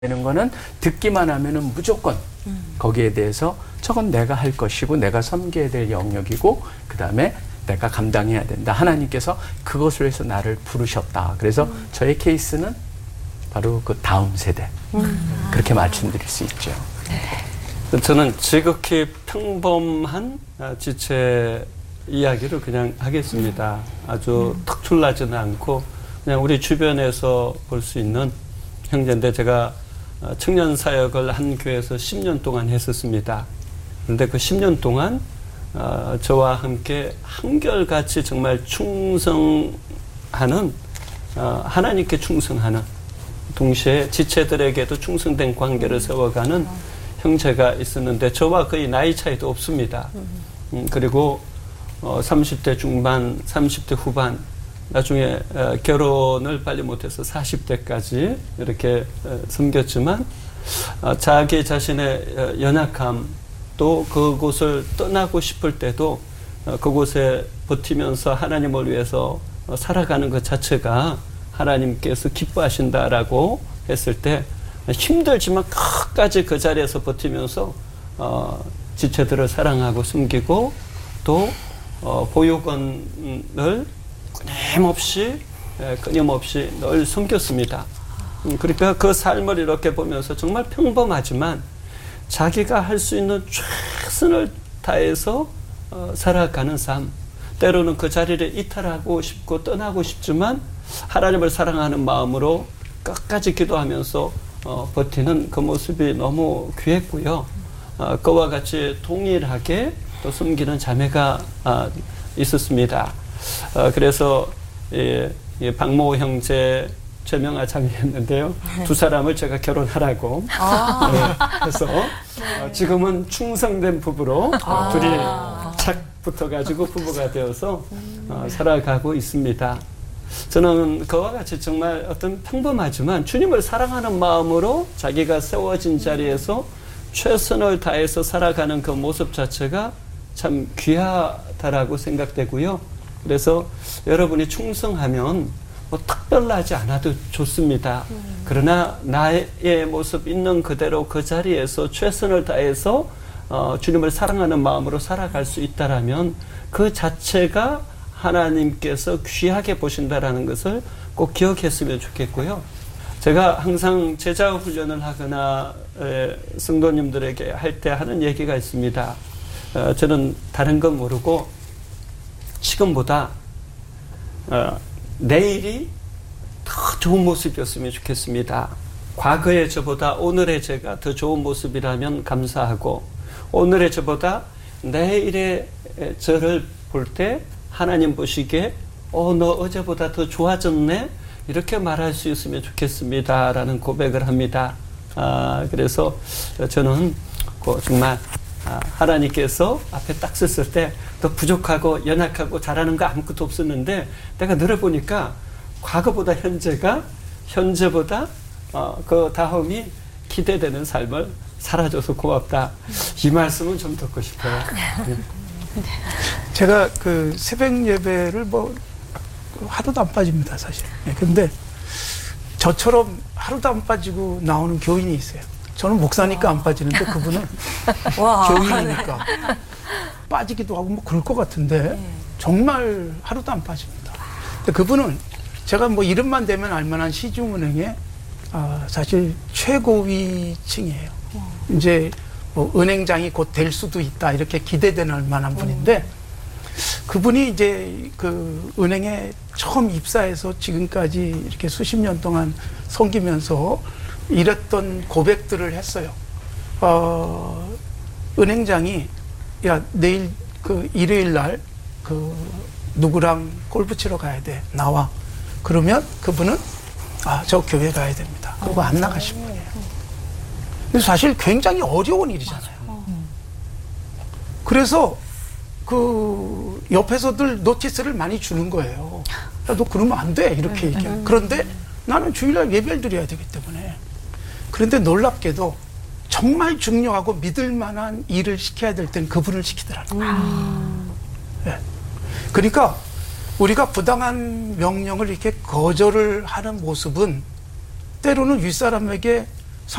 되는 거는 듣기만 하면은 무조건 거기에 대해서 저건 내가 할 것이고 내가 섬겨야 될 영역이고 그다음에 내가 감당해야 된다. 하나님께서 그것을 위해서 나를 부르셨다. 그래서 저의 케이스는 바로 그 다음 세대. 그렇게 말씀드릴 수 있죠. 저는 지극히 평범한 지체 이야기를 그냥 하겠습니다. 아주 특출나지는 않고 그냥 우리 주변에서 볼 수 있는 형제인데 제가 청년 사역을 한 교회에서 10년 동안 했었습니다. 그런데 그 10년 동안 저와 함께 한결같이 정말 충성하는 하나님께 충성하는 동시에 지체들에게도 충성된 관계를 세워가는 형제가 있었는데 저와 거의 나이 차이도 없습니다. 그리고 30대 중반, 30대 후반 나중에 결혼을 빨리 못해서 40대까지 이렇게 섬겼지만 자기 자신의 연약함 또 그곳을 떠나고 싶을 때도 그곳에 버티면서 하나님을 위해서 살아가는 것 자체가 하나님께서 기뻐하신다라고 했을 때 힘들지만 끝까지 그 자리에서 버티면서 지체들을 사랑하고 섬기고 또 보육원을 끊임없이 늘 섬겼습니다. 그러니까 그 삶을 이렇게 보면서 정말 평범하지만 자기가 할 수 있는 최선을 다해서 살아가는 삶, 때로는 그 자리를 이탈하고 싶고 떠나고 싶지만 하나님을 사랑하는 마음으로 끝까지 기도하면서 버티는 그 모습이 너무 귀했고요. 그와 같이 동일하게 또 섬기는 자매가 있었습니다. 그래서 박모 형제 최명아 자매였는데요. 두 사람을 제가 결혼하라고 해서 지금은 충성된 부부로 둘이 착 붙어가지고 부부가 되어서 살아가고 있습니다. 저는 그와 같이 정말 어떤 평범하지만 주님을 사랑하는 마음으로 자기가 세워진 자리에서 최선을 다해서 살아가는 그 모습 자체가 참 귀하다라고 생각되고요. 그래서 여러분이 충성하면 뭐 특별하지 않아도 좋습니다. 그러나 나의 모습 있는 그대로 그 자리에서 최선을 다해서 주님을 사랑하는 마음으로 살아갈 수 있다라면 그 자체가 하나님께서 귀하게 보신다라는 것을 꼭 기억했으면 좋겠고요. 제가 항상 제자 훈련을 하거나 성도님들에게 할 때 하는 얘기가 있습니다. 저는 다른 건 모르고 지금보다 내일이 더 좋은 모습이었으면 좋겠습니다. 과거의 저보다 오늘의 제가 더 좋은 모습이라면 감사하고 오늘의 저보다 내일의 저를 볼 때 하나님 보시기에 너 어제보다 더 좋아졌네? 이렇게 말할 수 있으면 좋겠습니다. 라는 고백을 합니다. 그래서 저는 정말 하나님께서 앞에 딱 섰을 때 더 부족하고 연약하고 잘하는 거 아무것도 없었는데 내가 늘어보니까 과거보다 현재보다 그 다음이 기대되는 삶을 살아줘서 고맙다. 이 말씀은 좀 듣고 싶어요. 제가 그 새벽 예배를 뭐 하루도 안 빠집니다, 사실. 근데 저처럼 하루도 안 빠지고 나오는 교인이 있어요. 저는 목사니까 안 빠지는데 그분은 교인이니까 빠지기도 하고 뭐 그럴 것 같은데 정말 하루도 안 빠집니다. 근데 그분은 제가 뭐 이름만 대면 알만한 시중은행의 사실 최고위층이에요. 이제 뭐 은행장이 곧 될 수도 있다 이렇게 기대되는 만한 분인데 그분이 이제 그 은행에 처음 입사해서 지금까지 이렇게 수십 년 동안 섬기면서 이랬던 고백들을 했어요. 은행장이 야 내일 그 일요일 날 그 누구랑 골프 치러 가야 돼 나와. 그러면 그분은 저 교회 가야 됩니다. 그리고 안 나가신 분이에요. 근데 사실 굉장히 어려운 일이잖아요. 그래서 그 옆에서들 노티스를 많이 주는 거예요. 야, 너 그러면 안 돼 이렇게 얘기해요. 그런데 나는 주일날 예배를 드려야 되기 때문에. 그런데 놀랍게도 정말 중요하고 믿을 만한 일을 시켜야 될 땐 그분을 시키더라는 거예요. 네. 그러니까 우리가 부당한 명령을 이렇게 거절을 하는 모습은 때로는 윗사람에게